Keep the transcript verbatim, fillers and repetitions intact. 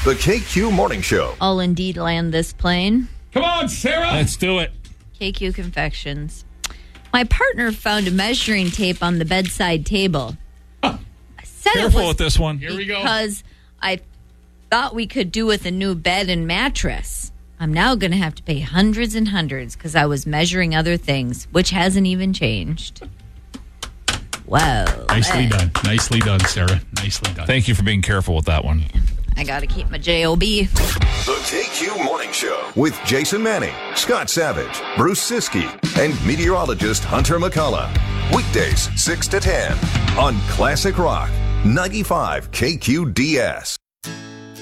The K Q Morning Show. I'll indeed land this plane. Come on, Sarah. Let's do it. K Q Confections. My partner found a measuring tape on the bedside table. Huh. I said Careful it was with this one. Here we go. Because I thought we could do with a new bed and mattress. I'm now going to have to pay hundreds and hundreds because I was measuring other things, which hasn't even changed. Whoa. Nicely man. done. Nicely done, Sarah. Nicely done. Thank you for being careful with that one. I got to keep my J O B. The K Q Morning Show with Jason Manning, Scott Savage, Bruce Siskey, and meteorologist Hunter McCullough. Weekdays six to ten on Classic Rock ninety-five K Q D S.